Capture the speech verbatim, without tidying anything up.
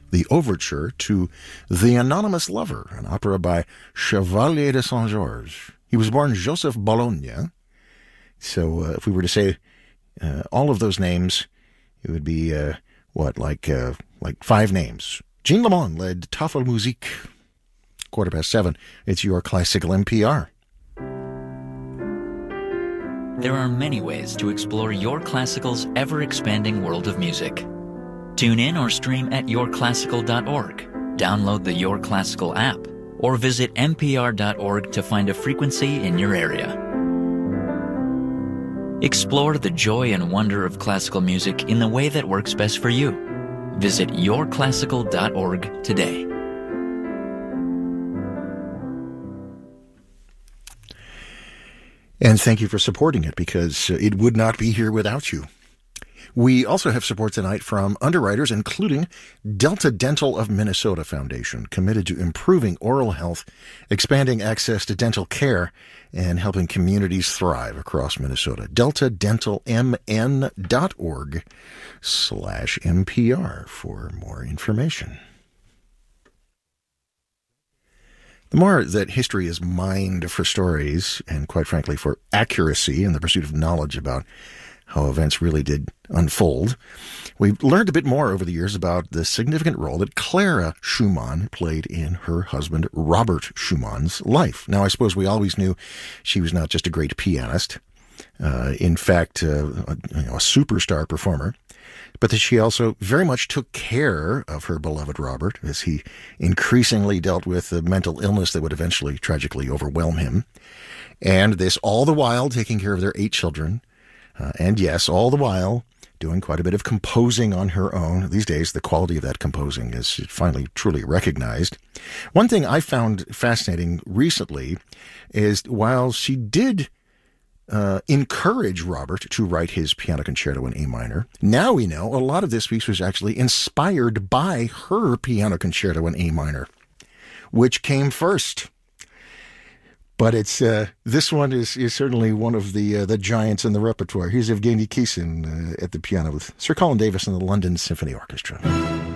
the overture to The Anonymous Lover, an opera by Chevalier de Saint-Georges. He was born Joseph Bologna. So uh, if we were to say uh, all of those names, it would be, uh, what, like uh, like five names. Jean Lemon led Tafelmusik. Quarter past seven. It's your classical N P R. There are many ways to explore Your Classical's ever-expanding world of music. Tune in or stream at your classical dot org, download the Your Classical app, or visit n p r dot org to find a frequency in your area. Explore the joy and wonder of classical music in the way that works best for you. Visit your classical dot org today. And thank you for supporting it, because it would not be here without you. We also have support tonight from underwriters, including Delta Dental of Minnesota Foundation, committed to improving oral health, expanding access to dental care, and helping communities thrive across Minnesota. delta dental m n dot org slash M P R for more information. The more that history is mined for stories, and quite frankly for accuracy in the pursuit of knowledge about how events really did unfold, we've learned a bit more over the years about the significant role that Clara Schumann played in her husband Robert Schumann's life. Now, I suppose we always knew she was not just a great pianist, uh, in fact, uh, a, you know, a superstar performer, but that she also very much took care of her beloved Robert as he increasingly dealt with the mental illness that would eventually tragically overwhelm him. And this all the while taking care of their eight children. Uh, and yes, all the while doing quite a bit of composing on her own. These days, the quality of that composing is finally truly recognized. One thing I found fascinating recently is while she did Uh, encourage Robert to write his piano concerto in A minor, now we know a lot of this piece was actually inspired by her piano concerto in A minor, which came first. But it's uh, this one is, is certainly one of the uh, the giants in the repertoire. Here's Evgeny Kissin uh, at the piano with Sir Colin Davis and the London Symphony Orchestra.